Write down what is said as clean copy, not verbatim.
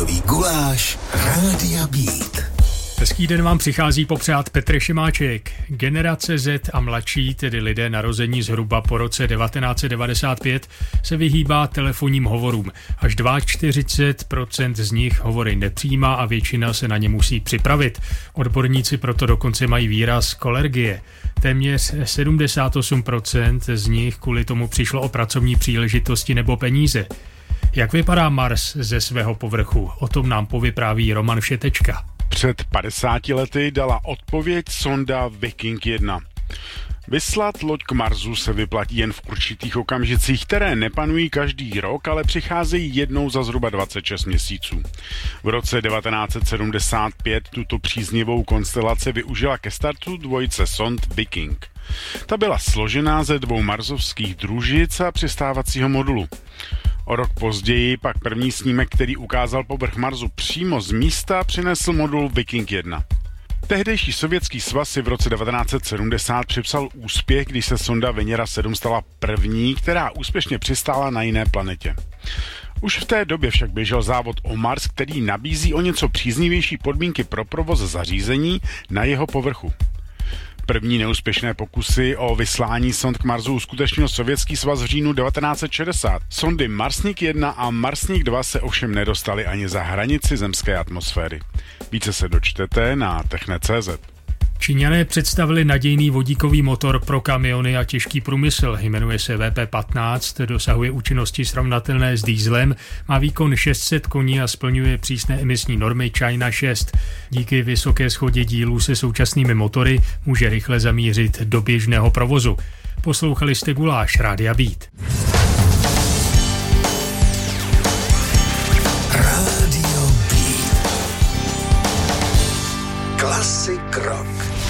Víkendový guláš Rádia Beat. Hezký den vám přichází popřát Petr Šimáček. Generace Z a mladší, tedy lidé narození zhruba po roce 1995, se vyhýbá telefonním hovorům. Až 42% z nich hovory nepřijímá a většina se na ně musí připravit. Odborníci proto dokonce mají výraz kolergie. Téměř 78% z nich kvůli tomu přišlo o pracovní příležitosti nebo peníze. Jak vypadá Mars ze svého povrchu? O tom nám povypráví Roman Všetečka. Před 50 lety dala odpověď sonda Viking 1. Vyslat loď k Marsu se vyplatí jen v určitých okamžicích, které nepanují každý rok, ale přicházejí jednou za zhruba 26 měsíců. V roce 1975 tuto příznivou konstelaci využila ke startu dvojice sond Viking. Ta byla složená ze 2 marsovských družic a přistávacího modulu. O rok později pak první snímek, který ukázal povrch Marsu přímo z místa, přinesl modul Viking 1. Tehdejší Sovětský svaz si v roce 1970 připsal úspěch, když se sonda Venera 7 stala první, která úspěšně přistála na jiné planetě. Už v té době však běžel závod o Mars, který nabízí o něco příznivější podmínky pro provoz zařízení na jeho povrchu. První neúspěšné pokusy o vyslání sond k Marsu uskutečnil Sovětský svaz v říjnu 1960. Sondy Marsník 1 a Marsník 2 se ovšem nedostaly ani za hranici zemské atmosféry. Více se dočtete na techne.cz. Číňané představili nadějný vodíkový motor pro kamiony a těžký průmysl. Jmenuje se VP15, dosahuje účinnosti srovnatelné s dieselem, má výkon 600 koní a splňuje přísné emisní normy China 6. Díky vysoké shodě dílů se současnými motory může rychle zamířit do běžného provozu. Poslouchali jste guláš Rádia Beat. Rádio Beat. Klasik rock.